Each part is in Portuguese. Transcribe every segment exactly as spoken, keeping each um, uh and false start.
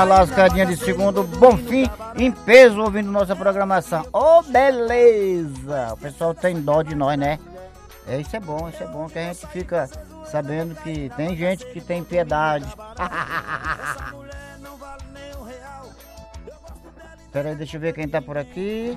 Lascadinha de segundo, Bonfim, em peso, ouvindo nossa programação. Oh, beleza! O pessoal tem dó de nós, né? É, isso é bom, isso é bom, que a gente fica sabendo que tem gente que tem piedade. Peraí, deixa eu ver quem tá por aqui.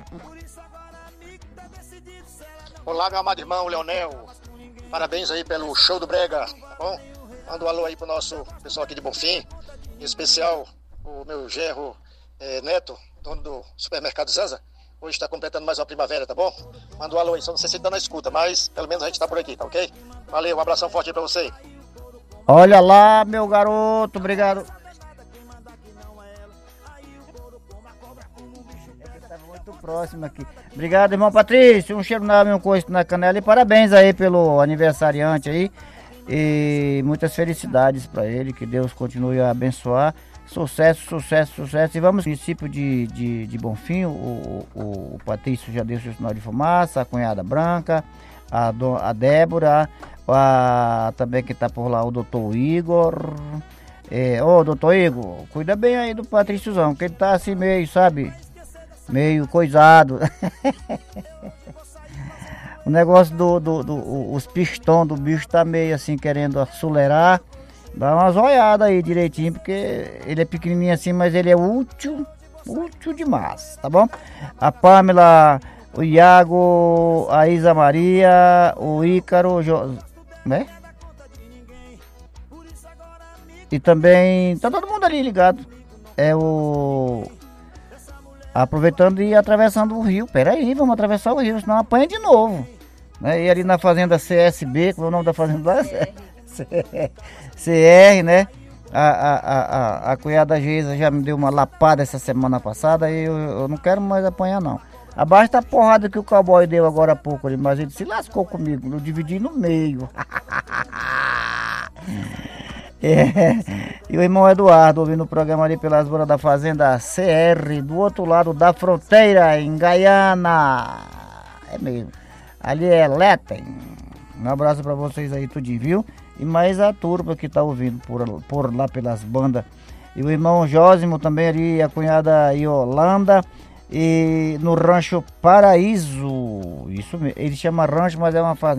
Olá, meu amado irmão Leonel. Parabéns aí pelo show do Brega, tá bom? Manda um alô aí pro nosso pessoal aqui de Bonfim, em especial o meu genro é, Neto, dono do supermercado Zanza. Hoje está completando mais uma primavera, tá bom? Manda um alô aí, só não sei se ele tá na escuta, mas pelo menos a gente tá por aqui, tá ok? Valeu, um abração forte aí pra você. Olha lá, meu garoto, obrigado. Muito próximo aqui. Obrigado, irmão Patrício. Um cheiro na meu coice na canela e parabéns aí pelo aniversariante aí. E muitas felicidades para ele, que Deus continue a abençoar. Sucesso, sucesso, sucesso. E vamos no município de, de, de Bonfim, o, o, o Patrício já deu seu sinal de fumaça, a cunhada Branca, a, do, a Débora, a, também que está por lá o doutor Igor. É, ô doutor Igor, cuida bem aí do Patríciozão, que ele tá assim meio, sabe, meio coisado. O negócio do, do, do os pistão do bicho tá meio assim querendo acelerar. Dá umas olhadas aí direitinho, porque ele é pequenininho assim, mas ele é útil, útil demais, tá bom? A Pamela, o Iago, a Isa Maria, o Ícaro, jo... né? E também, tá todo mundo ali ligado. É o... Aproveitando e atravessando o rio. Pera aí, vamos atravessar o rio, senão apanha de novo. Né? E ali na fazenda C S B, como é o nome da fazenda lá? C R, né? A, a, a, a, a cunhada Geisa já me deu uma lapada essa semana passada e eu, eu não quero mais apanhar não. Abaixo da porrada que o cowboy deu agora há pouco ali, mas ele se lascou comigo, eu dividi no meio. É. E o irmão Eduardo ouvindo o programa ali pelas bolas da fazenda C R, do outro lado da fronteira, em Gaiana. É mesmo. Ali é Letem. Um abraço pra vocês aí, tudinho, viu? E mais a turma que tá ouvindo por, por lá pelas bandas. E o irmão Jósimo também ali, a cunhada Yolanda. E no Rancho Paraíso. Isso mesmo. Ele chama rancho, mas é uma fazenda.